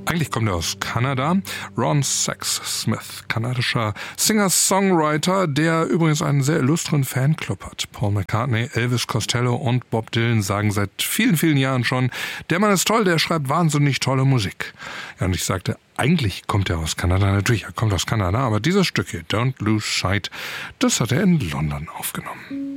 Eigentlich kommt er aus Kanada. Ron Sexsmith, kanadischer Singer-Songwriter, der übrigens einen sehr illustren Fanclub hat. Paul McCartney, Elvis Costello und Bob Dylan sagen seit vielen, vielen Jahren schon, der Mann ist toll, der schreibt wahnsinnig tolle Musik. Ja, und ich sagte, eigentlich kommt er aus Kanada. Natürlich, er kommt aus Kanada, aber dieses Stück hier, Don't Lose Sight, das hat er in London aufgenommen.